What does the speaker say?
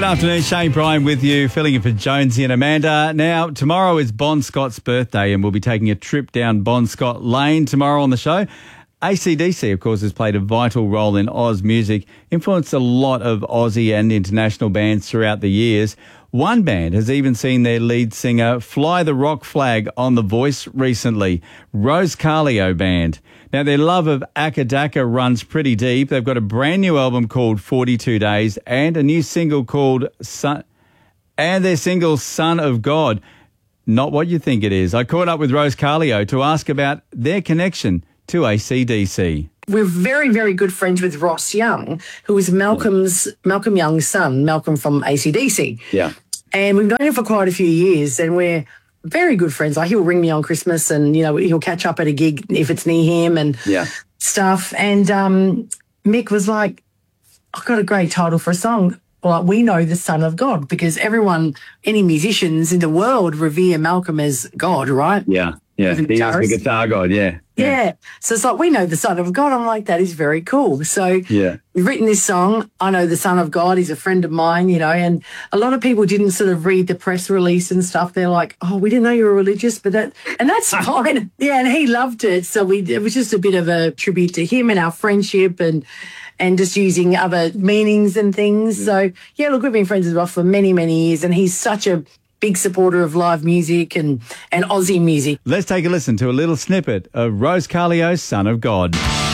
Good afternoon, Shane Bryan with you, filling in for Jonesy and Amanda. Now, tomorrow is Bon Scott's birthday and we'll be taking a trip down Bon Scott Lane tomorrow on the show. AC/DC, of course, has played a vital role in Oz music, influenced a lot of Aussie and international bands throughout the years. One band has even seen their lead singer fly the rock flag on The Voice recently, Rose Carlio Band. Now, their love of Akadaka runs pretty deep. They've got a brand new album called 42 Days and a new single called Son of God. Not what you think it is. I caught up with Rose Carlio to ask about their connection to AC/DC. We're very, very good friends with Ross Young, who is Malcolm Young's son, Malcolm from AC/DC. Yeah. And we've known him for quite a few years, and we're very good friends. Like, he'll ring me on Christmas and, you know, he'll catch up at a gig if it's near him and stuff. And Mick was like, I've got a great title for a song. Well, we know the Son of God, because any musicians in the world revere Malcolm as God, right? Yeah. Yeah, he is the guitar god, Yeah. So it's like, we know the Son of God. I'm like, that is very cool. So we've written this song. I know the Son of God. He's a friend of mine, you know, and a lot of people didn't sort of read the press release and stuff. They're like, oh, we didn't know you were religious, and that's fine. Yeah, and he loved it. So it was just a bit of a tribute to him and our friendship and just using other meanings and things. So, yeah, look, we've been friends with Ross for many, many years, and he's such a big supporter of live music and Aussie music. Let's take a listen to a little snippet of Rose Carlio's Son of God.